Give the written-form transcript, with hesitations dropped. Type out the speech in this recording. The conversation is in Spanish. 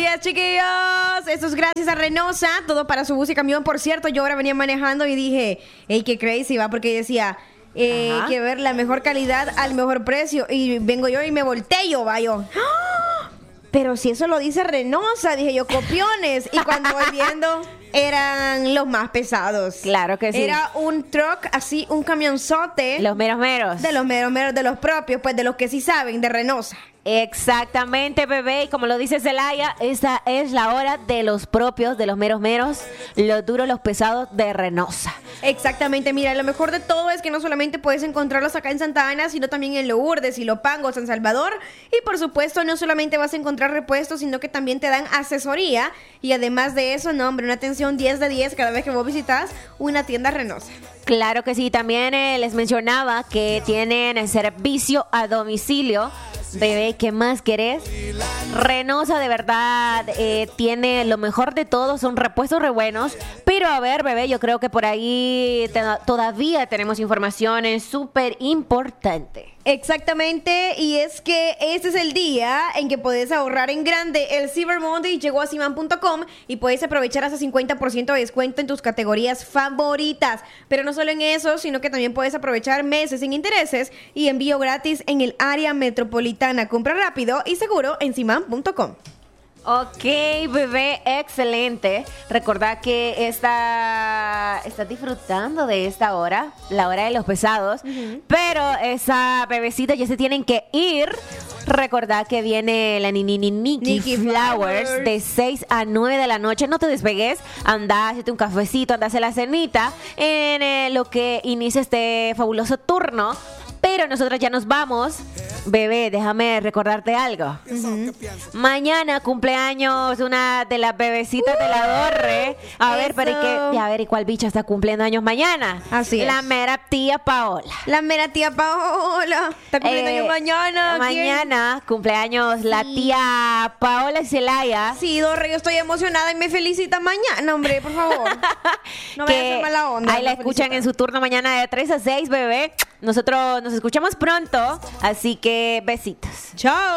días, chiquillos. Esto es gracias a Renosa, todo para su bus y camión. Por cierto, yo ahora venía manejando y dije, hey, qué crazy, va, porque decía, quiero ver la mejor calidad al mejor precio. Y vengo yo y me volteo, va yo. ¡Ah! Pero si eso lo dice Renosa, dije yo, copiones. Y cuando voy viendo, eran los más pesados. Claro que sí. Era un truck, así, un camionzote. Los meros meros. De los meros meros, de los propios, pues de los que sí saben, de Renosa. Exactamente, bebé. Y como lo dice Celaya, esta es la hora de los propios, de los meros meros, los duros, los pesados de Renosa. Exactamente, mira, lo mejor de todo es que no solamente puedes encontrarlos acá en Santa Ana, sino también en Lourdes, Ilopango, San Salvador. Y por supuesto, no solamente vas a encontrar repuestos, sino que también te dan asesoría. Y además de eso, no, hombre, una atención 10 de 10 cada vez que vos visitas una tienda Renosa. Claro que sí, también les mencionaba que tienen el servicio a domicilio. Bebé, ¿qué más querés? Renosa de verdad tiene lo mejor de todo, son repuestos re buenos. Pero a ver, bebé, yo creo que por ahí todavía tenemos información súper importante. Exactamente, y es que este es el día en que puedes ahorrar en grande. El Cyber Monday llegó a Siman.com y puedes aprovechar hasta 50% de descuento en tus categorías favoritas. Pero no solo en eso, sino que también puedes aprovechar meses sin intereses y envío gratis en el área metropolitana. Compra rápido y seguro en Siman.com. Ok, bebé, excelente. Recordá que estás disfrutando de esta hora, la hora de los pesados, pero esa bebecita ya se tienen que ir. Recordá que viene la Nikki Flowers de 6 a 9 de la noche. No te despegues, anda, hazte un cafecito, anda a hacer la cenita en lo que inicia este fabuloso turno. Pero nosotros ya nos vamos. Bebé, déjame recordarte algo. Mañana cumpleaños una de las bebecitas de la Dorre. A ver, ¿y cuál bicha está cumpliendo años mañana? Así es. La mera tía Paola. La mera tía Paola. Está cumpliendo años mañana. Mañana cumpleaños la tía Paola Celaya. Sí, Dorre, yo estoy emocionada y me felicita mañana, hombre, por favor. No vayas a hacer mala onda. Ahí la escuchan en su turno mañana de 3 a 6, bebé. Nosotros nos escuchamos pronto, así que besitos. Chao.